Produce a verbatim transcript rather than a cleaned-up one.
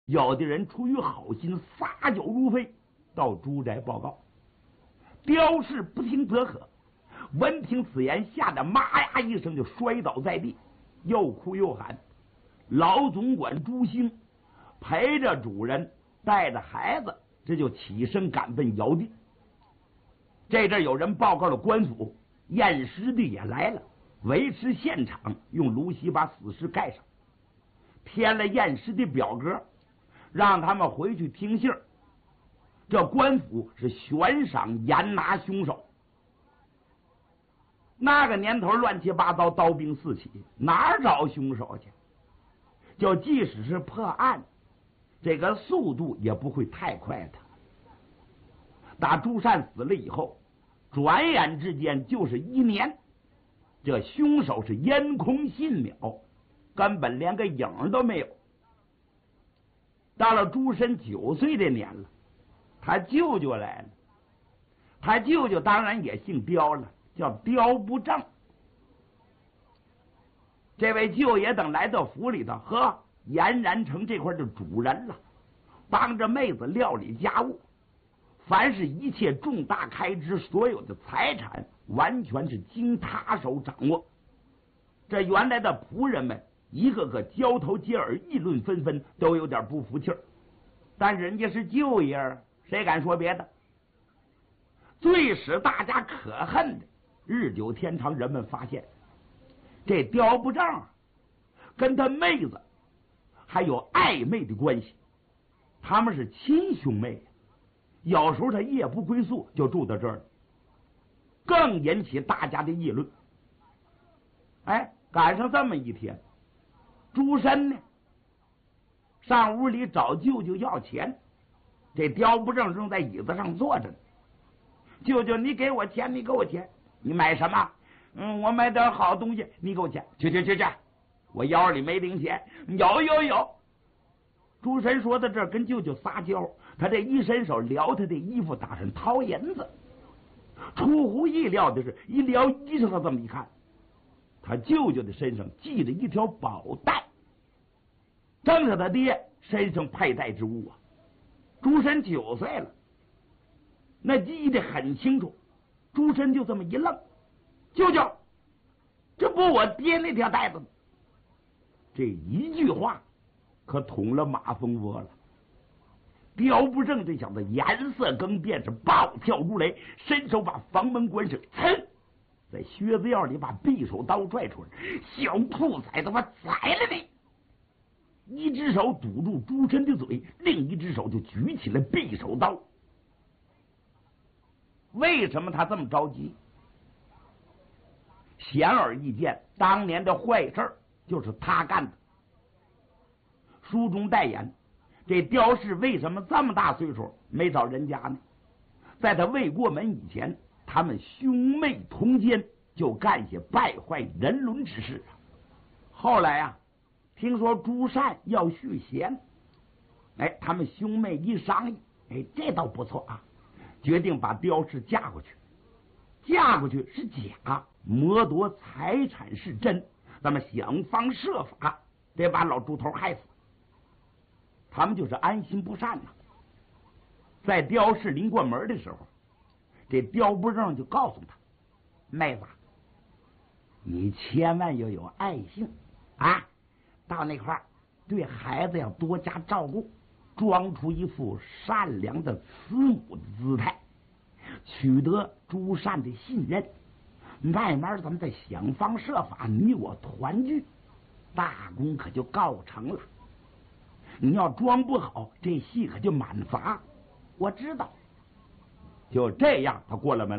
有的人出于好心撒酒如飞，到朱宅报告。刁氏不听则可，闻听此言，吓得妈呀一声就摔倒在地，又哭又喊。老总管朱兴陪着主人，带着孩子，这就起身赶奔窑地。这阵有人报告了官府，验尸的也来了，维持现场，用芦席把死尸盖上，填了验尸的表格，让他们回去听信儿。这官府是悬赏严拿凶手。那个年头乱七八糟，刀兵四起，哪儿找凶手去？就即使是破案，这个速度也不会太快的。打朱善死了以后，转眼之间就是一年，这凶手是烟空信渺，根本连个影都没有。到了朱深九岁的年了，他舅舅来了，他舅舅当然也姓刁了，叫刁不正。这位舅爷等来到府里头，呵，俨然成这块的主人了，帮着妹子料理家务，凡是一切重大开支，所有的财产完全是经他手掌握。这原来的仆人们一个个交头接耳，议论纷纷，都有点不服气儿。但人家是舅爷，谁敢说别的？最使大家可恨的，日久天长，人们发现这刁不正跟他妹子还有暧昧的关系，他们是亲兄妹。有时候他夜不归宿，就住到这儿，更引起大家的议论。哎，赶上这么一天，朱深呢上屋里找舅舅要钱，这刁不正正在椅子上坐着呢。舅舅，你给我钱，你给我钱，你买什么？嗯，我买点好东西，你给我钱。去去去去，我腰里没零钱。有有有。朱深说到这儿，跟舅舅撒娇，他这一伸手撩他的衣服，打算掏银子。出乎意料的是，一撩衣裳，他这么一看，他舅舅的身上系着一条宝带，正是他爹身上佩戴之物啊。朱深九岁了，那记得很清楚。朱深就这么一愣，舅舅，这不我爹那条带子吗？这一句话可捅了马蜂窝了。刁不正这小子颜色更变，是暴跳如雷，伸手把房门关上，噌，在靴子腰里把匕首刀拽出来，小兔崽子，我宰了你！一只手堵住朱深的嘴，另一只手就举起了匕首刀。为什么他这么着急？显而易见，当年的坏事就是他干的。书中代言，这刁氏为什么这么大岁数没找人家呢？在他未过门以前，他们兄妹通奸，就干些败坏人伦之事。后来啊，听说朱善要续弦，哎，他们兄妹一商议，哎，这倒不错啊，决定把刁氏嫁过去。嫁过去是假，谋夺财产是真，咱们想方设法得把老猪头害死。他们就是安心不善呐。在刁氏临过门的时候，这刁不正就告诉他：“妹子，你千万要有爱心啊！到那块儿对孩子要多加照顾，装出一副善良的慈母的姿态，取得朱善的信任。慢慢咱们再想方设法，你我团聚，大功可就告成了。你要装不好，这戏可就满砸。我知道。”就这样，他过了门。